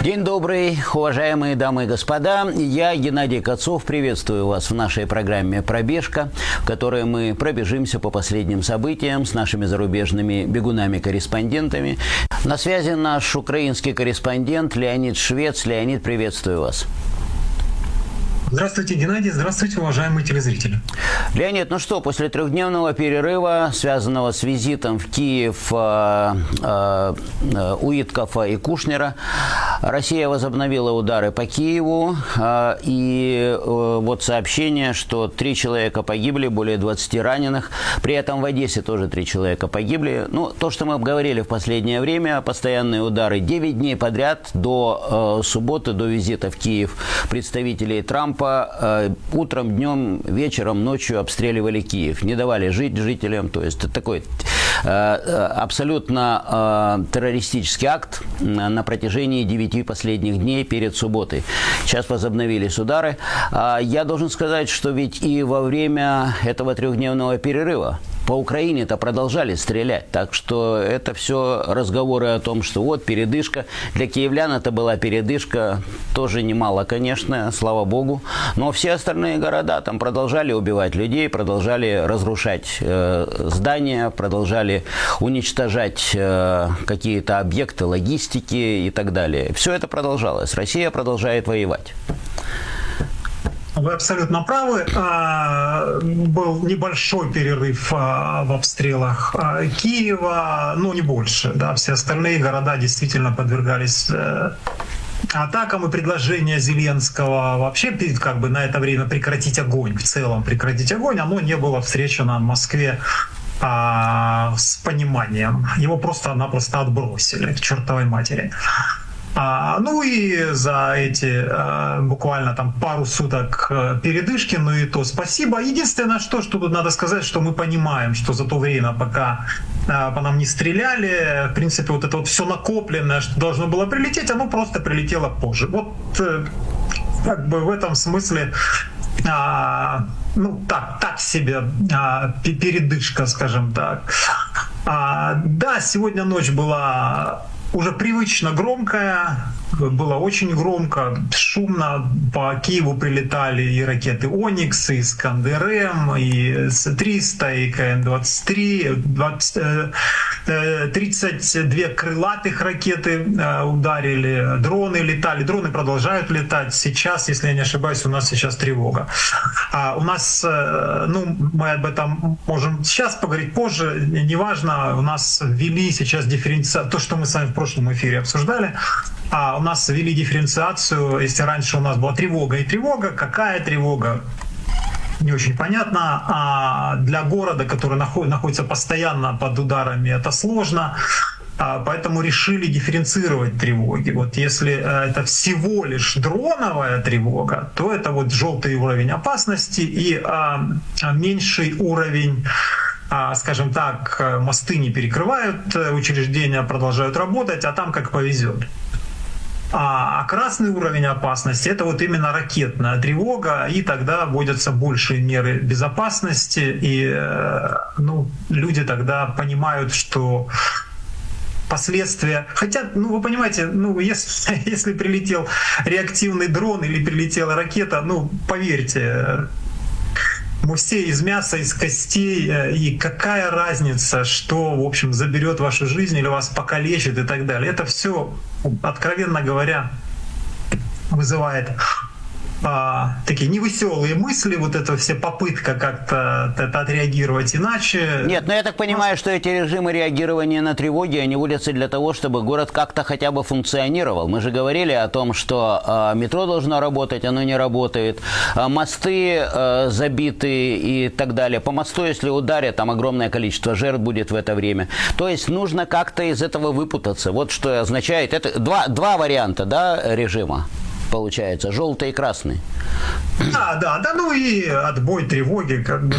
День добрый, уважаемые дамы и господа. Я, Геннадий Кацов, приветствую вас в нашей программе «Пробежка», в которой мы пробежимся по последним событиям с нашими зарубежными бегунами-корреспондентами. На связи наш украинский корреспондент Леонид Швец. Леонид, приветствую вас. Здравствуйте, Геннадий. Здравствуйте, уважаемые телезрители. Леонид, ну что, после трехдневного перерыва, связанного с визитом в Киев Уиткофа и Кушнера, Россия возобновила удары по Киеву. И вот сообщение, что 3 человека погибли, более 20 раненых. При этом в Одессе тоже 3 человека погибли. Ну, то, что мы обговорили в последнее время, постоянные удары 9 дней подряд до субботы, до визита в Киев представителей Трампа. Утром, днем, вечером, ночью обстреливали Киев. Не давали жить жителям. То есть это такой абсолютно террористический акт на протяжении 9 последних дней перед субботой. Сейчас возобновились удары. Я должен сказать, что ведь и во время этого трехдневного перерыва по Украине-то продолжали стрелять. Так что это все разговоры о том, что вот передышка. Для киевлян это была передышка. Тоже немало, конечно, слава богу. Но все остальные города там продолжали убивать людей, продолжали разрушать здания, продолжали уничтожать какие-то объекты логистики и так далее. Все это продолжалось. Россия продолжает воевать. Вы абсолютно правы. Был небольшой перерыв в обстрелах Киева, но не больше. Да. Все остальные города действительно подвергались атакам, и предложение Зеленского вообще как бы на это время прекратить огонь, в целом прекратить огонь, оно не было встречено в Москве с пониманием. Его просто-напросто отбросили к чертовой матери. Ну и за эти буквально там пару суток передышки, ну и то спасибо. Единственное, что тут надо сказать, что мы понимаем, что за то время, пока по нам не стреляли, в принципе, вот это вот все накопленное, что должно было прилететь, оно просто прилетело позже. Вот как бы в этом смысле ну так себе передышка, скажем так. Да, сегодня ночь была уже привычно громкая, было очень громко, шумно. По Киеву прилетали и ракеты «Оникс», и «Искандер-М», и С-300, и КН-23, 32 крылатых ракеты ударили, дроны летали, дроны продолжают летать. Сейчас, если я не ошибаюсь, у нас сейчас тревога. У нас, ну, мы об этом можем сейчас поговорить позже, неважно, у нас ввели сейчас дифференциацию, то, что мы с вами в прошлом эфире обсуждали, у нас ввели дифференциацию. Если раньше у нас была тревога и тревога, какая тревога? Не очень понятно. А для города, который находится постоянно под ударами, это сложно. Поэтому решили дифференцировать тревоги. Вот если это всего лишь дроновая тревога, то это вот желтый уровень опасности и меньший уровень, скажем так, мосты не перекрывают, учреждения продолжают работать, а там как повезет. А красный уровень опасности — это вот именно ракетная тревога, и тогда вводятся большие меры безопасности, и ну, люди тогда понимают, что последствия. Хотя, ну вы понимаете, ну если прилетел реактивный дрон или прилетела ракета, ну поверьте, мы все из мяса, из костей, и какая разница, что, в общем, заберет вашу жизнь или вас покалечит и так далее. Это все, откровенно говоря, вызывает такие невеселые мысли, вот это все попытка как-то отреагировать иначе. Нет, но я так понимаю, что эти режимы реагирования на тревоги, они вводятся для того, чтобы город как-то хотя бы функционировал. Мы же говорили о том, что метро должно работать, оно не работает, мосты забиты и так далее. По мосту, если ударят, там огромное количество жертв будет в это время. То есть нужно как-то из этого выпутаться. Вот что означает. Это два варианта, да, режима. Получается, желтый и красный. Да, ну и отбой тревоги, как бы.